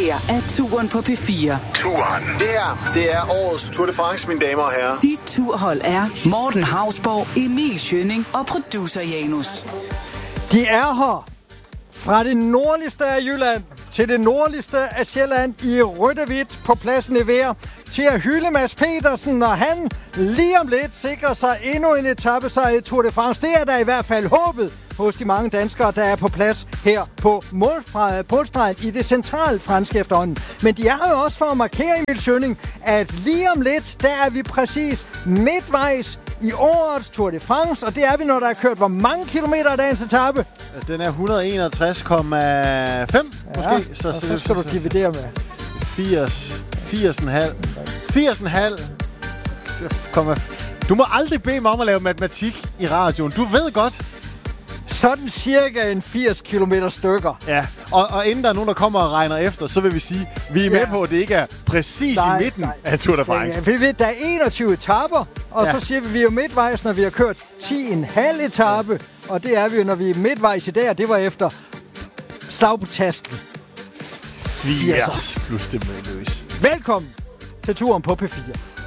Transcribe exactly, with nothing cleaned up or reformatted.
her er Turen på P fire. Turen. Det her, det er årets Tour de France, mine damer og herrer. Dit turhold er Morten Hausborg, Emil Schønning og producer Janus. De er her fra det nordligste af Jylland til det nordligste af Sjælland i rødt og hvidt på pladsen i Vær til at hylde Mads Petersen, når han lige om lidt sikrer sig endnu en etapesejr i Tour de France. Det er der i hvert fald håbet hos de mange danskere, der er på plads her på målstregen i det centrale franske efterhånden. Men de er her jo også for at markere, Emil Schønning, at lige om lidt, der er vi præcis midtvejs i årets Tour de France, og det er vi, når der er kørt hvor mange kilometer af dagens etape? Den er et hundrede og enogtres komma fem ja, måske. Så, og så, så skal så, du dividere med firs, firs komma fem. firs komma fem. Du må aldrig bede mig om at lave matematik i radioen. Du ved godt. Sådan cirka en firs kilometer stykker. Ja, og, og inden der er nogen, der kommer og regner efter, så vil vi sige, vi er med ja. på, at det ikke er præcis nej, i midten nej. af Tour de France. Ja, ja. Der er enogtyve etaper, og ja. så siger vi, at vi er jo midtvejs, når vi har kørt ti komma fem etape. Og det er vi jo, når vi er midtvejs i dag, og det var efter slag på tasken. firs plus det med løs. Velkommen til Turen på P fire.